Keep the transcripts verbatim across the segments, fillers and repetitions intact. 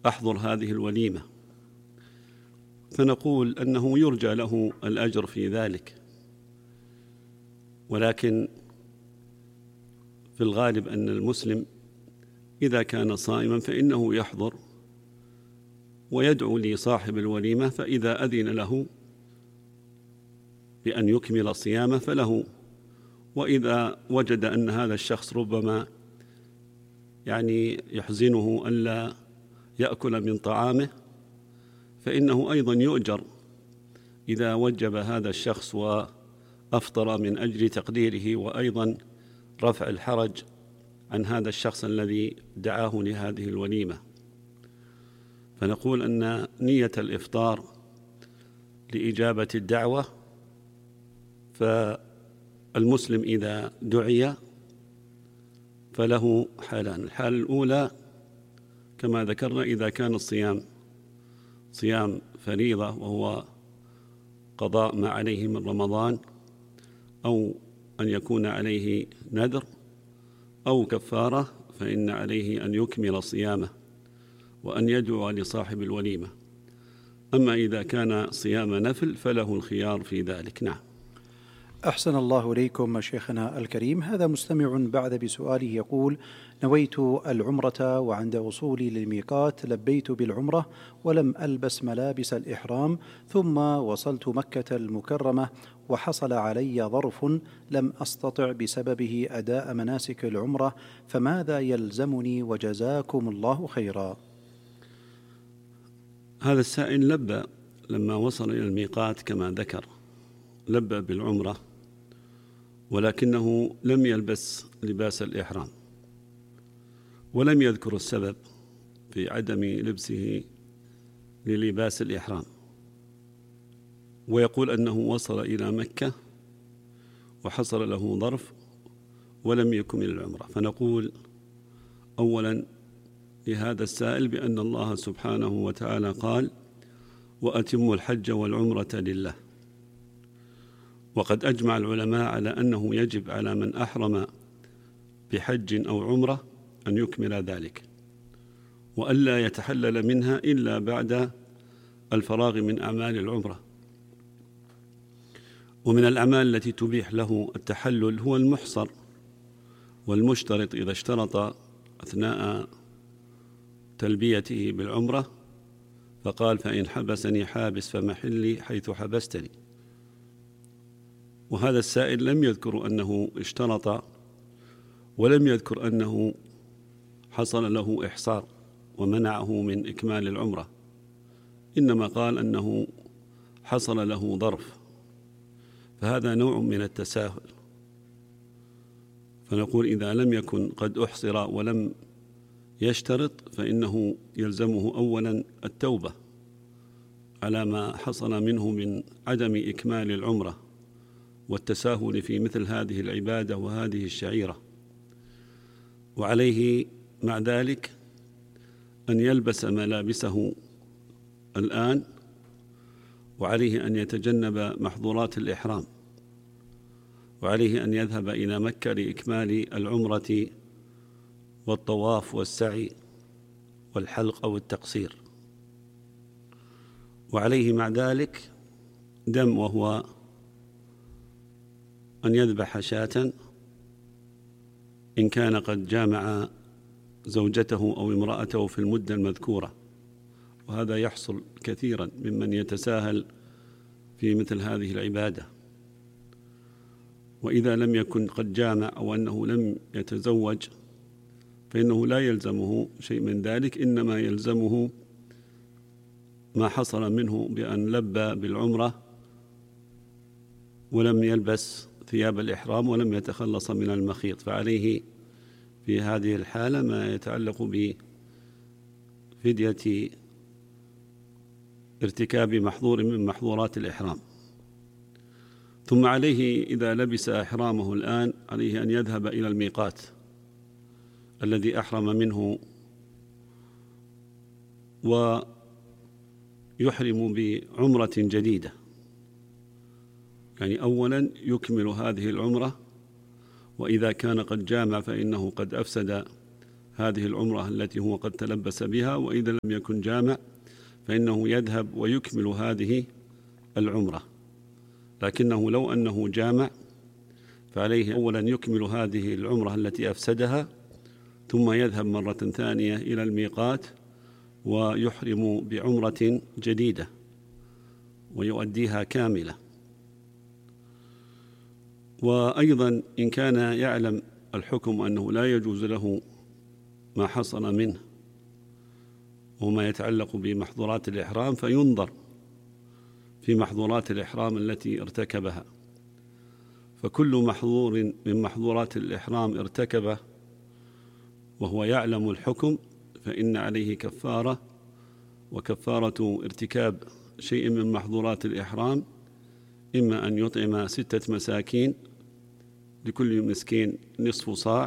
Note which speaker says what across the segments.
Speaker 1: أحضر هذه الوليمة، فنقول أنه يرجى له الأجر في ذلك، ولكن في الغالب أن المسلم إذا كان صائما فإنه يحضر ويدعو لصاحب الوليمة، فإذا أذن له بأن يكمل صيامه فله، وإذا وجد أن هذا الشخص ربما يعني يحزنه ألا يأكل من طعامه فإنه أيضا يؤجر إذا وجب هذا الشخص وأفطر من أجل تقديره، وأيضا رفع الحرج عن هذا الشخص الذي دعاه لهذه الوليمة. فنقول أن نية الإفطار لإجابة الدعوة، فالمسلم إذا دعي فله حالان: الحالة الأولى كما ذكرنا إذا كان الصيام صيام فريضة وهو قضاء ما عليه من رمضان، أو أن يكون عليه نذر أو كفارة، فإن عليه أن يكمل صيامه وأن يدعو لصاحب الوليمة. أما إذا كان صيام نفل فله الخيار في ذلك. نعم.
Speaker 2: أحسن الله إليكم شيخنا الكريم. هذا مستمع بعد بسؤاله يقول: نويت العمرة وعند وصولي للميقات لبيت بالعمرة ولم ألبس ملابس الإحرام، ثم وصلت مكة المكرمة وحصل علي ظرف لم أستطع بسببه أداء مناسك العمرة، فماذا يلزمني وجزاكم الله خيرا؟
Speaker 1: هذا السائل لبى لما وصل إلى الميقات كما ذكر، لبى بالعمرة ولكنه لم يلبس لباس الإحرام، ولم يذكر السبب في عدم لبسه للباس الإحرام، ويقول أنه وصل إلى مكة وحصل له ظرف ولم يكمل العمرة. فنقول أولا لهذا السائل بأن الله سبحانه وتعالى قال: وأتموا الحج والعمرة لله. وقد أجمع العلماء على أنه يجب على من أحرم بحج أو عمرة أن يكمل ذلك، وألا يتحلل منها إلا بعد الفراغ من أعمال العمرة. ومن الأعمال التي تبيح له التحلل هو المحصر والمشترط، إذا اشترط أثناء تلبيته بالعمرة فقال: فإن حبسني حابس فمحلي حيث حبستني. وهذا السائل لم يذكر أنه اشترط، ولم يذكر أنه حصل له إحصار ومنعه من إكمال العمرة، إنما قال أنه حصل له ظرف، فهذا نوع من التساهل. فنقول إذا لم يكن قد أحصر ولم يشترط فإنه يلزمه أولا التوبة على ما حصل منه من عدم إكمال العمرة والتساهل في مثل هذه العبادة وهذه الشعيرة، وعليه مع ذلك أن يلبس ملابسه الآن، وعليه أن يتجنب محظورات الإحرام، وعليه أن يذهب إلى مكة لإكمال العمرة والطواف والسعي والحلق أو التقصير، وعليه مع ذلك دم، وهو أن يذبح شاة إن كان قد جامع زوجته أو امرأته في المدة المذكورة، وهذا يحصل كثيرا ممن يتساهل في مثل هذه العبادة. وإذا لم يكن قد جامع أو أنه لم يتزوج فإنه لا يلزمه شيء من ذلك، إنما يلزمه ما حصل منه بأن لبى بالعمرة ولم يلبس ثياب الإحرام ولم يتخلص من المخيط، فعليه في هذه الحالة ما يتعلق بفدية ارتكاب محظور من محظورات الإحرام. ثم عليه إذا لبس إحرامه الآن عليه أن يذهب إلى الميقات الذي أحرم منه ويحرم بعمرة جديدة، يعني أولا يكمل هذه العمرة، وإذا كان قد جامع فإنه قد أفسد هذه العمرة التي هو قد تلبس بها، وإذا لم يكن جامع فإنه يذهب ويكمل هذه العمرة. لكنه لو أنه جامع فعليه أولا يكمل هذه العمرة التي أفسدها، ثم يذهب مرة ثانية إلى الميقات ويحرم بعمرة جديدة ويؤديها كاملة. وأيضا إن كان يعلم الحكم أنه لا يجوز له ما حصل منه وما يتعلق بمحظورات الإحرام، فينظر في محظورات الإحرام التي ارتكبها، فكل محظور من محظورات الإحرام ارتكبه وهو يعلم الحكم فإن عليه كفارة، وكفارة ارتكاب شيء من محظورات الإحرام إما أن يطعم ستة مساكين لكل مسكين نصف صاع،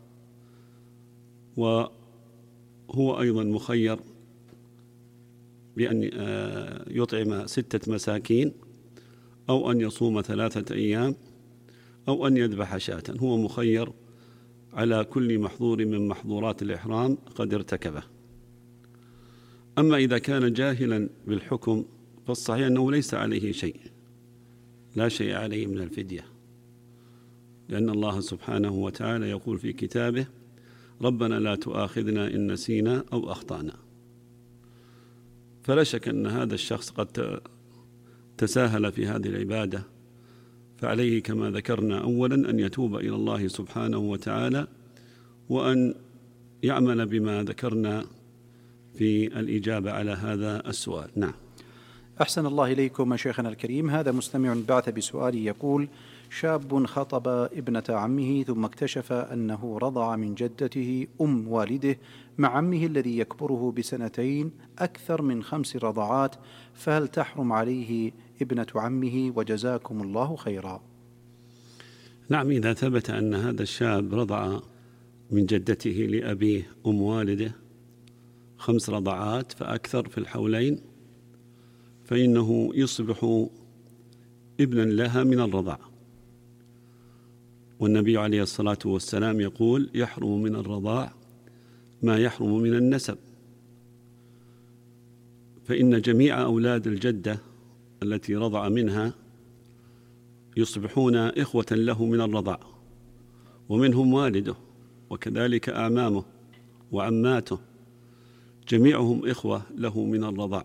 Speaker 1: وهو أيضا مخير بأن يطعم ستة مساكين أو أن يصوم ثلاثة أيام أو أن يذبح شاة، هو مخير على كل محظور من محظورات الإحرام قد ارتكبه. أما إذا كان جاهلا بالحكم فالصحيح أنه ليس عليه شيء، لا شيء عليه من الفدية، لأن الله سبحانه وتعالى يقول في كتابه: ربنا لا تؤاخذنا إن نسينا أو أخطأنا. فلا شك أن هذا الشخص قد تساهل في هذه العبادة، فعليه كما ذكرنا أولا أن يتوب إلى الله سبحانه وتعالى، وأن يعمل بما ذكرنا في الإجابة على هذا السؤال. نعم.
Speaker 2: أحسن الله إليكم شيخنا الكريم. هذا مستمع بعث بسؤال يقول: شاب خطب ابنة عمه ثم اكتشف أنه رضع من جدته أم والده مع عمه الذي يكبره بسنتين أكثر من خمس رضعات، فهل تحرم عليه ابنة عمه؟ وجزاكم الله خيرا.
Speaker 1: نعم، إذا ثبت أن هذا الشاب رضع من جدته لأبيه أم والده خمس رضعات فأكثر في الحولين، فإنه يصبح ابنا لها من الرضع، والنبي عليه الصلاة والسلام يقول: يحرم من الرضاع ما يحرم من النسب، فإن جميع أولاد الجدة التي رضع منها يصبحون إخوة له من الرضع، ومنهم والده وكذلك أعمامه وعماته، جميعهم إخوة له من الرضع.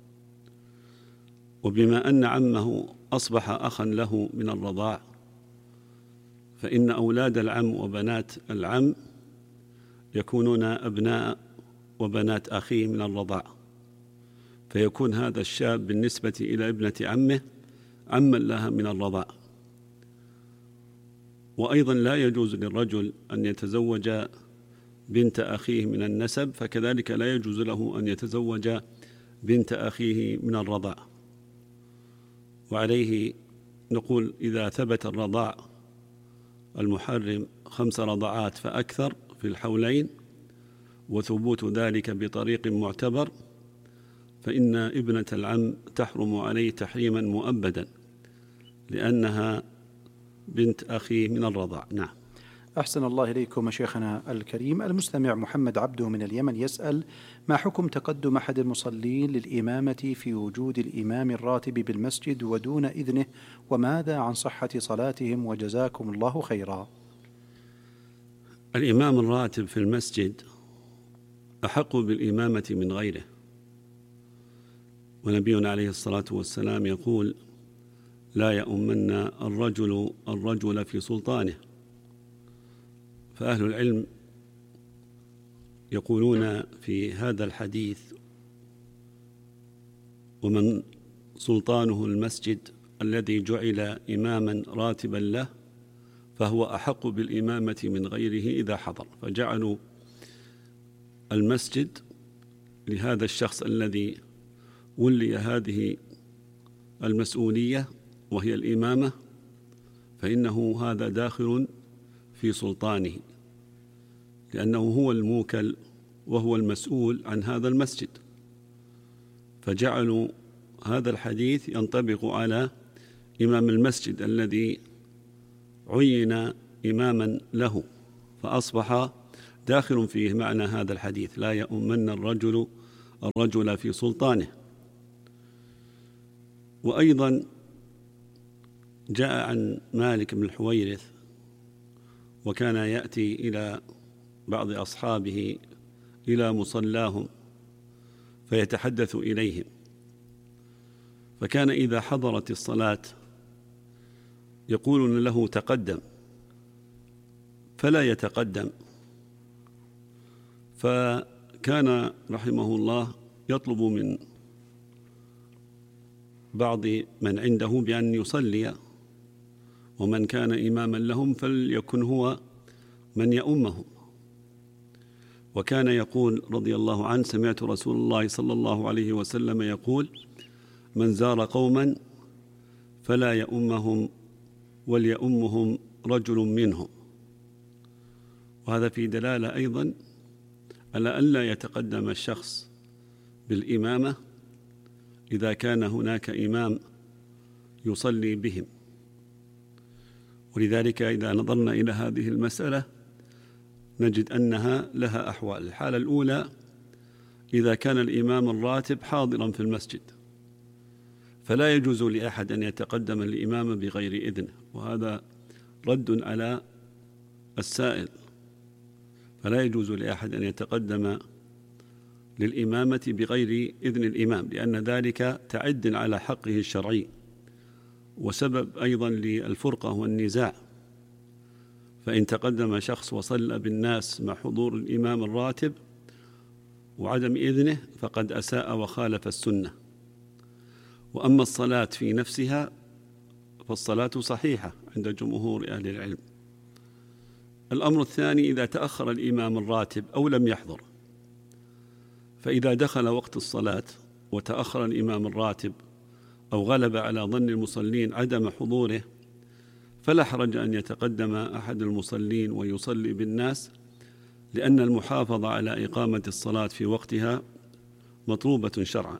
Speaker 1: وبما أن عمه أصبح أخا له من الرضاع، فإن أولاد العم وبنات العم يكونون أبناء وبنات أخيه من الرضاع، فيكون هذا الشاب بالنسبة إلى ابنة عمه عما لها من الرضاع. وأيضا لا يجوز للرجل أن يتزوج بنت أخيه من النسب، فكذلك لا يجوز له أن يتزوج بنت أخيه من الرضاع. وعليه نقول: إذا ثبت الرضاع المحرم خمس رضعات فأكثر في الحولين، وثبوت ذلك بطريق معتبر، فإن ابنة العم تحرم عليه تحريما مؤبدا، لأنها بنت أخيه من الرضاع. نعم.
Speaker 2: أحسن الله إليكم شيخنا الكريم. المستمع محمد عبده من اليمن يسأل: ما حكم تقدم أحد المصلين للإمامة في وجود الإمام الراتب بالمسجد ودون إذنه، وماذا عن صحة صلاتهم؟ وجزاكم الله خيرا.
Speaker 1: الإمام الراتب في المسجد أحق بالإمامة من غيره، ونبينا عليه الصلاة والسلام يقول: لا يؤمن الرجل الرجل في سلطانه. فأهل العلم يقولون في هذا الحديث: ومن سلطانه المسجد الذي جعل إماما راتبا له فهو أحق بالإمامة من غيره إذا حضر، فجعلوا المسجد لهذا الشخص الذي ولي هذه المسؤولية وهي الإمامة، فإنه هذا داخل في سلطانه، لأنه هو الموكل وهو المسؤول عن هذا المسجد، فجعلوا هذا الحديث ينطبق على إمام المسجد الذي عين إماما له، فأصبح داخل فيه معنى هذا الحديث: لا يؤمن الرجل الرجل في سلطانه. وأيضا جاء عن مالك بن الحويرث، وكان يأتي إلى بعض أصحابه إلى مصلاهم فيتحدث إليهم، فكان إذا حضرت الصلاة يقولون له: تقدم، فلا يتقدم. فكان رحمه الله يطلب من بعض من عنده بأن يصلي، ومن كان إماما لهم فليكن هو من يؤمهم. وكان يقول رضي الله عنه: سمعت رسول الله صلى الله عليه وسلم يقول: من زار قوما فلا يؤمهم وليؤمهم رجل منهم. وهذا في دلالة أيضا على أن لا يتقدم الشخص بالإمامة إذا كان هناك إمام يصلي بهم. ولذلك إذا نظرنا إلى هذه المسألة نجد أنها لها أحوال. الحالة الأولى: إذا كان الإمام الراتب حاضرا في المسجد فلا يجوز لأحد أن يتقدم الإمام بغير إذنه، وهذا رد على السائل. فلا يجوز لأحد أن يتقدم للإمامة بغير إذن الإمام، لأن ذلك تعد على حقه الشرعي وسبب أيضا للفرقة والنزاع. فإن تقدم شخص وصلى بالناس مع حضور الإمام الراتب وعدم إذنه فقد أساء وخالف السنة. وأما الصلاة في نفسها فالصلاة صحيحة عند جمهور أهل العلم. الأمر الثاني: إذا تأخر الإمام الراتب أو لم يحضر، فإذا دخل وقت الصلاة وتأخر الإمام الراتب أو غلب على ظن المصلين عدم حضوره فلا حرج أن يتقدم أحد المصلين ويصلي بالناس، لأن المحافظة على إقامة الصلاة في وقتها مطلوبة شرعا.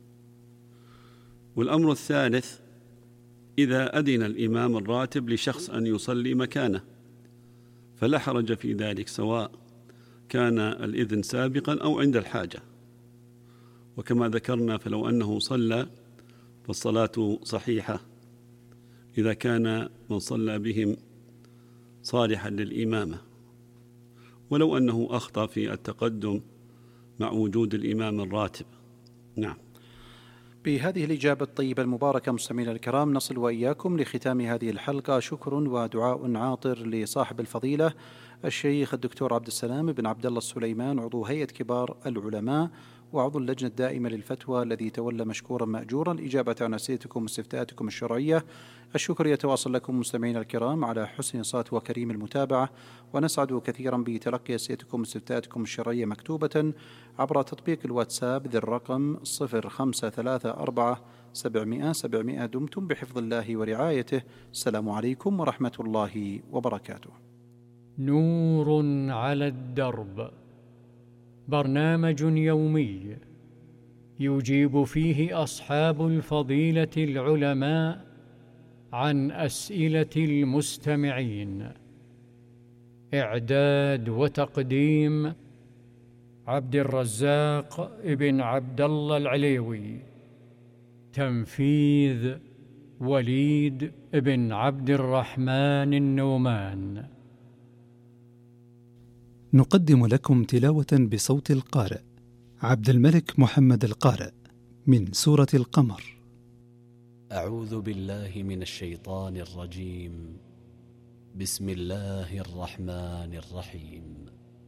Speaker 1: والأمر الثالث: إذا أذن الإمام الراتب لشخص أن يصلي مكانه فلا حرج في ذلك، سواء كان الإذن سابقا أو عند الحاجة. وكما ذكرنا فلو أنه صلى فالصلاة صحيحة إذا كان من صلى بهم صالحا للإمامة، ولو أنه أخطأ في التقدم مع وجود الإمام الراتب. نعم.
Speaker 2: بهذه الإجابة الطيبة المباركة مستمعينا الكرام نصل وإياكم لختام هذه الحلقة. شكر ودعاء عاطر لصاحب الفضيلة الشيخ الدكتور عبد السلام بن عبد الله السليمان، عضو هيئة كبار العلماء وعضو اللجنة الدائمة للفتوى، الذي تولى مشكورا مأجورا الإجابة عن أسئلتكم واستفتاءاتكم الشرعية. الشكر يتواصل لكم مستمعينا الكرام على حسن صوت وكريم المتابعة، ونسعد كثيرا بتلقي أسئلتكم واستفتاءاتكم الشرعية مكتوبة عبر تطبيق الواتساب ذي الرقم صفر خمسة ثلاثة أربعة سبعمائة سبعمائة. دمتم بحفظ الله ورعايته. السلام عليكم ورحمة الله وبركاته.
Speaker 3: نور على الدرب، برنامج يومي يجيب فيه أصحاب الفضيلة العلماء عن أسئلة المستمعين. إعداد وتقديم عبد الرزاق ابن عبد الله العليوي. تنفيذ وليد ابن عبد الرحمن النومان.
Speaker 2: نقدم لكم تلاوة بصوت القارئ عبد الملك محمد القارئ من سورة القمر.
Speaker 4: أعوذ بالله من الشيطان الرجيم. بسم الله الرحمن الرحيم.